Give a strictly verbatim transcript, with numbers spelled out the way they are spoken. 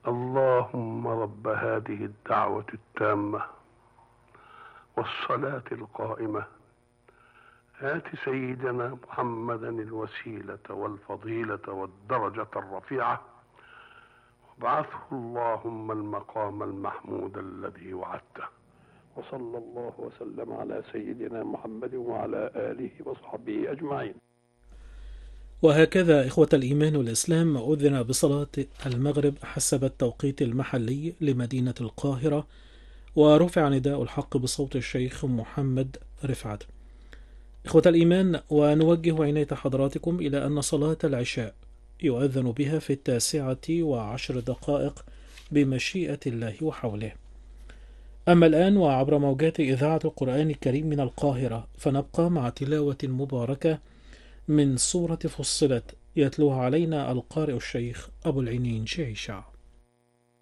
اللهم رب هذه الدعوة التامة والصلاة القائمة آت سيدنا محمدا الوسيلة والفضيلة والدرجة الرفيعة وابعثه اللهم المقام المحمود الذي وعدته. وصلى الله وسلم على سيدنا محمد وعلى آله وصحبه أجمعين. وهكذا إخوة الإيمان والإسلام أذن بصلاة المغرب حسب التوقيت المحلي لمدينة القاهرة، ورفع نداء الحق بصوت الشيخ محمد رفعت. إخوة الإيمان، ونوجه عناية حضراتكم إلى أن صلاة العشاء يؤذن بها في التاسعة وعشر دقائق بمشيئة الله وحوله. أما الآن وعبر موجات إذاعة القرآن الكريم من القاهرة، فنبقى مع تلاوة مباركة من سورة فصلت يتلوها علينا القارئ الشيخ أبو العينين شعيشع.